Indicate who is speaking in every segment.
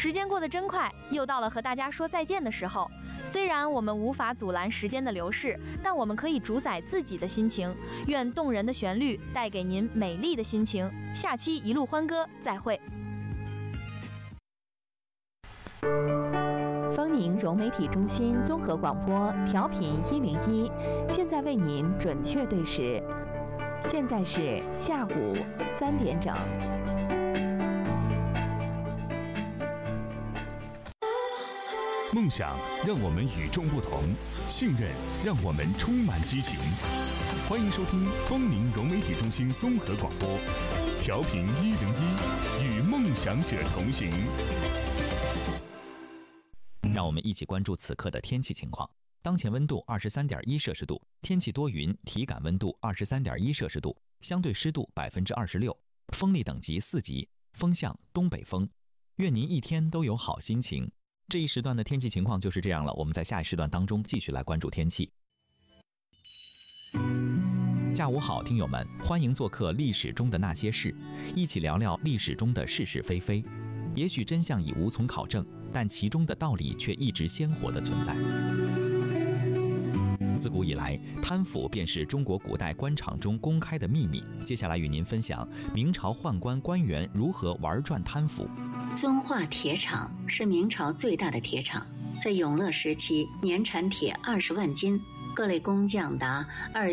Speaker 1: 时间过得真快，又到了和大家说再见的时候。虽然我们无法阻拦时间的流逝，但我们可以主宰自己的心情。愿动人的旋律带给您美丽的心情。下期一路欢歌，再会。
Speaker 2: 丰宁融媒体中心综合广播调频101，现在为您准确对时，现在是下午3点整。
Speaker 3: 梦想让我们与众不同，信任让我们充满激情。欢迎收听丰宁融媒体中心综合广播，调频101，与梦想者同行。
Speaker 4: 让我们一起关注此刻的天气情况。当前温度23.1摄氏度，天气多云，体感温度23.1摄氏度，相对湿度26%，风力等级4级，风向东北风。愿您一天都有好心情。这一时段的天气情况就是这样了，我们在下一时段当中继续来关注天气。下午好，听友们，欢迎做客历史中的那些事，一起聊聊历史中的是是非非。也许真相已无从考证，但其中的道理却一直鲜活地存在。自古以来，贪腐便是中国古代官场中公开的秘密。接下来与您分享明朝宦官官员如何玩转贪腐。
Speaker 5: 遵化铁厂是明朝最大的铁厂，在永乐时期年产铁20万斤，各类工匠达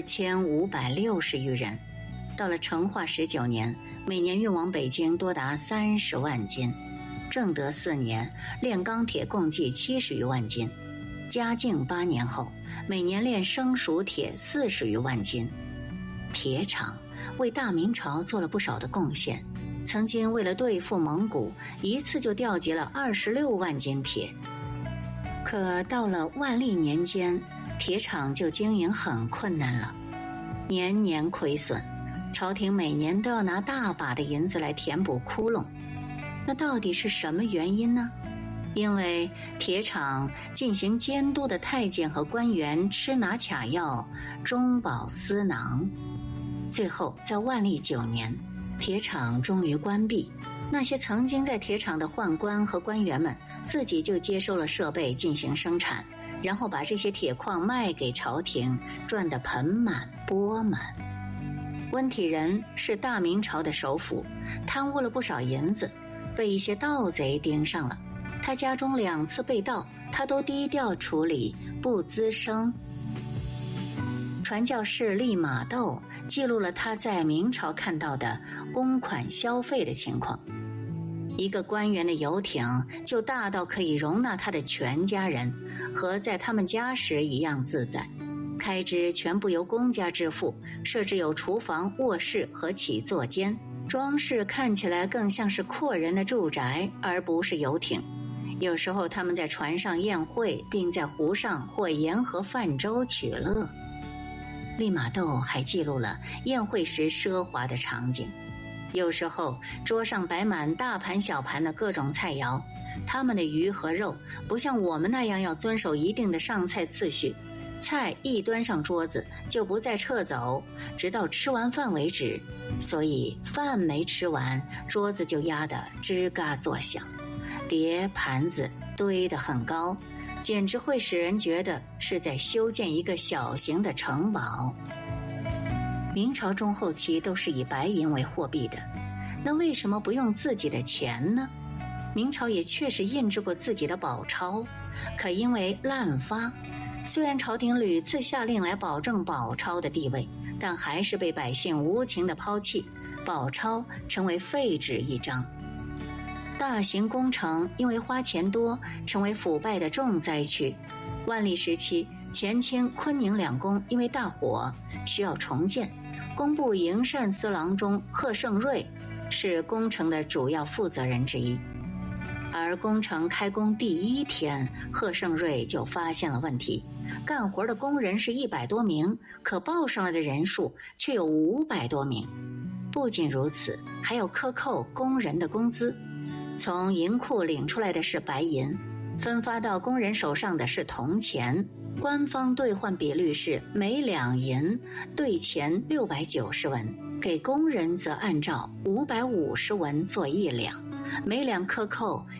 Speaker 5: 2560余人。到了成化19年，每年运往北京多达30万斤。正德4年，炼钢铁共计70余万斤。嘉靖8年后，每年炼生熟铁40余万斤。铁厂为大明朝做了不少的贡献，曾经为了对付蒙古，一次就调集了26万斤铁。可到了万历年间，铁厂就经营很困难了，年年亏损，朝廷每年都要拿大把的银子来填补窟窿。那到底是什么原因呢？因为铁厂进行监督的太监和官员吃拿卡药，中饱私囊。最后在万历9年，铁厂终于关闭。那些曾经在铁厂的宦官和官员们自己就接收了设备进行生产，然后把这些铁矿卖给朝廷，赚得盆满钵满。温体仁是大明朝的首辅，贪污了不少银子，被一些盗贼盯上了。他家中2次被盗，他都低调处理，不滋声。传教士利玛窦记录了他在明朝看到的公款消费的情况。一个官员的游艇就大到可以容纳他的全家人，和在他们家时一样自在。开支全部由公家支付，设置有厨房、卧室和起坐间，装饰看起来更像是阔人的住宅，而不是游艇。有时候他们在船上宴会，并在湖上或沿河泛舟取乐。利玛窦还记录了宴会时奢华的场景，有时候桌上摆满大盘小盘的各种菜肴，他们的鱼和肉不像我们那样要遵守一定的上菜次序，菜一端上桌子就不再撤走，直到吃完饭为止，所以饭没吃完，桌子就压得吱嘎作响，碟盘子堆得很高，简直会使人觉得是在修建一个小型的城堡。明朝中后期都是以白银为货币的，那为什么不用自己的钱呢？明朝也确实印制过自己的宝钞，可因为滥发，虽然朝廷屡次下令来保证宝钞的地位，但还是被百姓无情地抛弃，宝钞成为废纸一张。大型工程因为花钱多，成为腐败的重灾区。万历时期，乾清、坤宁2宫因为大火需要重建，工部营膳司郎中贺盛瑞是工程的主要负责人之一。而工程开工第1天，贺盛瑞就发现了问题，干活的工人是100多名，可报上来的人数却有500多名。不仅如此，还有克扣工人的工资，从银库领出来的是白银，分发到工人手上的是铜钱。官方兑换比率是每两银兑钱690文，给工人则按照550文做1两，每两克扣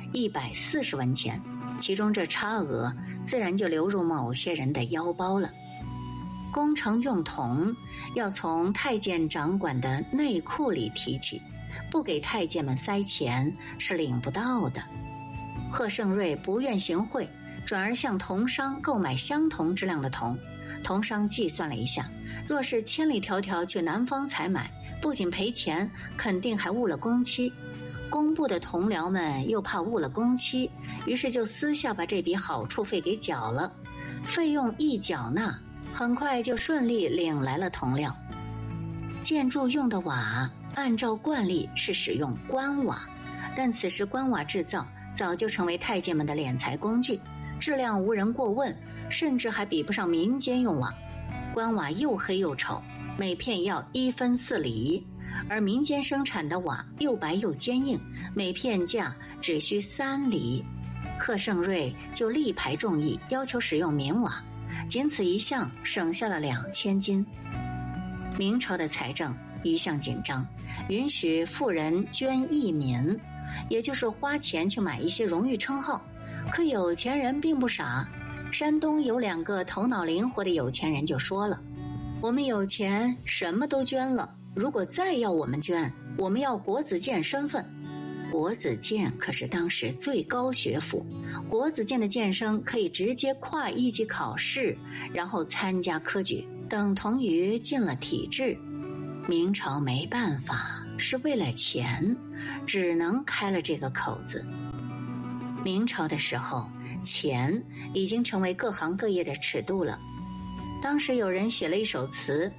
Speaker 5: 140文钱，其中这差额自然就流入某些人的腰包了。工程用铜要从太监掌管的内库里提取，不给太监们塞钱是领不到的。贺胜瑞不愿行贿，转而向铜商购买相同质量的铜。铜商计算了一下，若是千里迢迢去南方采买，不仅赔钱，肯定还误了工期。工部的同僚们又怕误了工期，于是就私下把这笔好处费给缴了。费用一缴纳，很快就顺利领来了铜料。建筑用的瓦，按照惯例是使用官瓦，但此时官瓦制造早就成为太监们的敛财工具，质量无人过问，甚至还比不上民间用瓦。官瓦又黑又丑，每片要1分4厘，而民间生产的瓦又白又坚硬，每片价只需3厘。贺胜瑞就力排众议，要求使用民瓦，仅此一项省下了2000金。明朝的财政一向紧张，允许富人捐义民，也就是花钱去买一些荣誉称号。可有钱人并不傻，山东有2个头脑灵活的有钱人就说了，我们有钱什么都捐了，如果再要我们捐，我们要国子监身份。国子监可是当时最高学府，国子监的监生可以直接跨1级考试，然后参加科举，等同于进了体制。明朝没办法，是为了钱，只能开了这个口子。明朝的时候，钱已经成为各行各业的尺度了。当时有人写了一首词，